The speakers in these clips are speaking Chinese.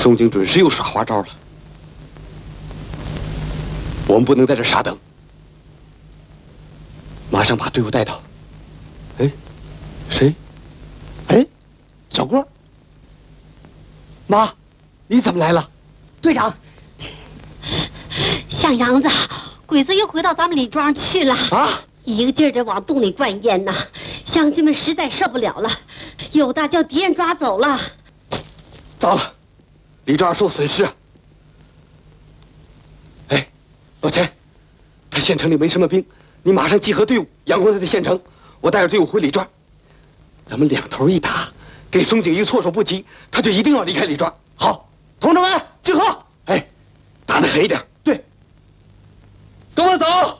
宋景准是又耍花招了，我们不能在这傻等，马上把队伍带到。哎，谁？哎，小郭。妈，你怎么来了？ 队长， 向阳子，鬼子又回到咱们李庄去了啊！ 一个劲儿的往洞里灌烟呐，乡亲们实在受不了了，有的叫敌人抓走了。 糟了，李庄受损失啊！哎，老钱，他县城里没什么兵，你马上集合队伍，杨光他在县城，我带着队伍回李庄，咱们两头一打，给松景一措手不及，他就一定要离开李庄。好，同志们集合！哎，打得狠一点。对，跟我走。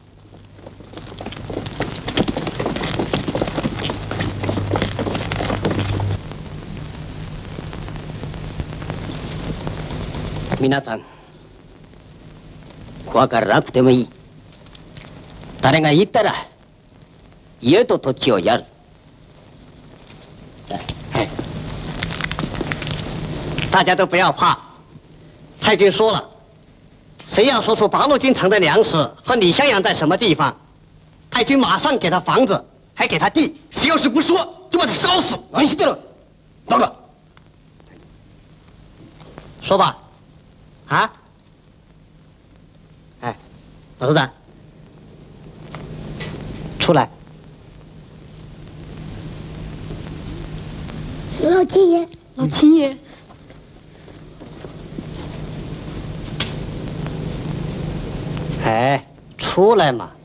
皆さん、怖がらなくてもいい。誰が言ったら家と土地をやる。大家都不要怕，太君说了，谁要说出八路军城的粮食和李襄阳在什么地方，太君马上给他房子，还给他地。谁要是不说，就把他烧死。安心对了，等等，说吧。啊！哎，老头子，出来！ 老亲爷， 老亲爷， 哎，出来嘛！